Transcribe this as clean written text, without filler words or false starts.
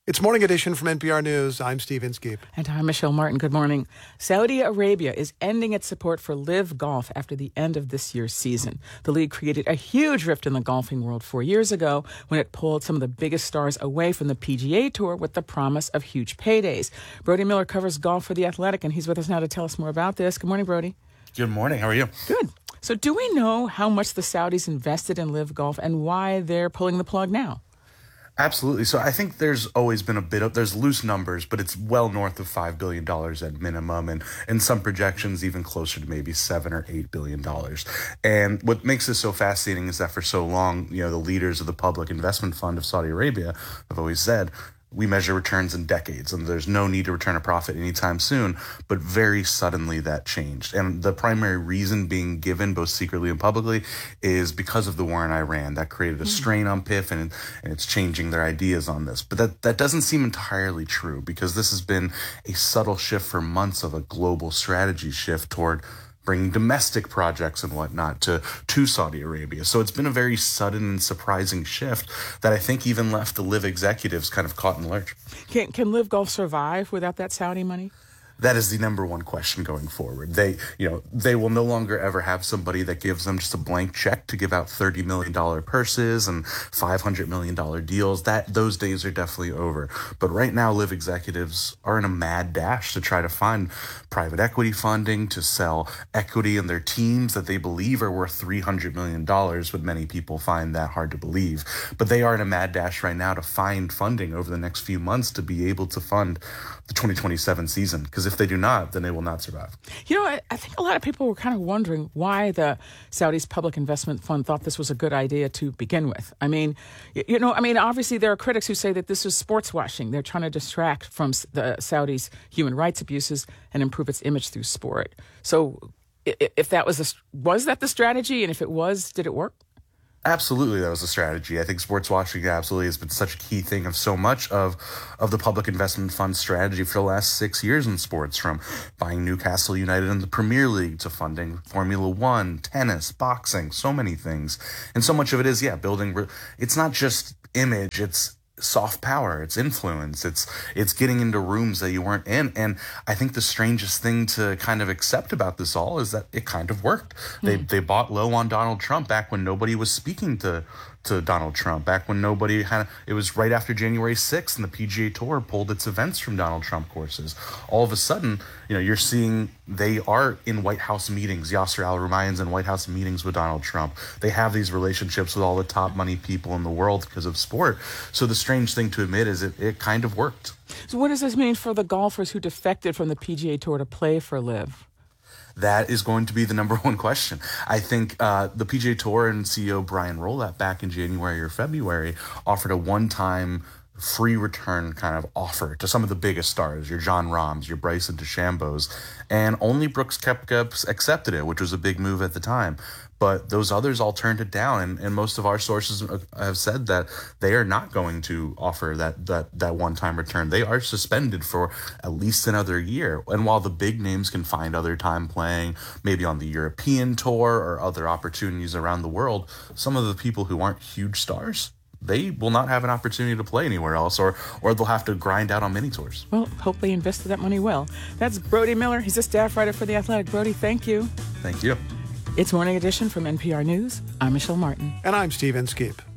It's Morning Edition from NPR News. I'm Steve Inskeep. And I'm Michelle Martin. Good morning. Saudi Arabia is ending its support for Live Golf after the end of this year's season. The league created a huge rift in the golfing world 4 years ago when it pulled some of the biggest stars away from the PGA Tour with the promise of huge paydays. Brody Miller covers golf for The Athletic, and he's with us now to tell us more about this. Good morning, Brody. Good morning. How are you? Good. So do we know how much the Saudis invested in Live Golf and why they're pulling the plug now? Absolutely. So I think there's always been there's loose numbers, but it's well north of $5 billion at minimum, and in some projections even closer to maybe $7 or $8 billion. And what makes this so fascinating is that for so long, the leaders of the Public Investment Fund of Saudi Arabia have always said, we measure returns in decades, and there's no need to return a profit anytime soon. But very suddenly that changed. And the primary reason being given, both secretly and publicly, is because of the war in Iran. That created a strain on PIF, and it's changing their ideas on this. But that doesn't seem entirely true, because this has been a subtle shift for months of a global strategy shift toward bringing domestic projects and whatnot to Saudi Arabia. So it's been a very sudden and surprising shift that I think even left the Live executives kind of caught in the lurch. Can Live Golf survive without that Saudi money? That is the number one question going forward. They will no longer ever have somebody that gives them just a blank check to give out $30 million purses and $500 million deals. Those days are definitely over. But right now, Live executives are in a mad dash to try to find private equity funding to sell equity in their teams that they believe are worth $300 million, but many people find that hard to believe. But they are in a mad dash right now to find funding over the next few months to be able to fund the 2027 season, because if they do not, then they will not survive. I think a lot of people were kind of wondering why the Saudis' Public Investment Fund thought this was a good idea to begin with. Obviously there are critics who say that this is sports washing. They're trying to distract from the Saudis' human rights abuses and improve its image through sport. So if that was that the strategy? And if it was, did it work? Absolutely, that was a strategy. I think sports washing absolutely has been such a key thing of so much of the Public Investment Fund strategy for the last 6 years in sports, from buying Newcastle United in the Premier League to funding Formula One, tennis, boxing, so many things. And so much of it is, building. It's not just image, it's soft power, it's influence, it's getting into rooms that you weren't in. And I think the strangest thing to kind of accept about this all is that it kind of worked. They bought low on Donald Trump back when nobody was speaking to Donald Trump, back when nobody had. It was right after January 6th, and the PGA Tour pulled its events from Donald Trump courses. All of a sudden, you're seeing they are in White House meetings. Yasser Al-Rumayyan's in White House meetings with Donald Trump. They have these relationships with all the top money people in the world because of sport. So the strange thing to admit is it kind of worked. So what does this mean for the golfers who defected from the PGA Tour to play for Live? That is going to be the number one question. I think the PGA Tour and CEO Brian Rowlatt back in January or February offered a one-time free return kind of offer to some of the biggest stars, your Jon Rahms, your Bryson DeChambeaus, and only Brooks Koepka accepted it, which was a big move at the time. But those others all turned it down, and most of our sources have said that they are not going to offer that one-time return. They are suspended for at least another year. And while the big names can find other time playing, maybe on the European tour or other opportunities around the world, some of the people who aren't huge stars, they will not have an opportunity to play anywhere else, or they'll have to grind out on mini tours. Well, hope they invested that money well. That's Brody Miller. He's a staff writer for The Athletic. Brody, thank you. Thank you. It's Morning Edition from NPR News. I'm Michelle Martin. And I'm Steve Inskeep.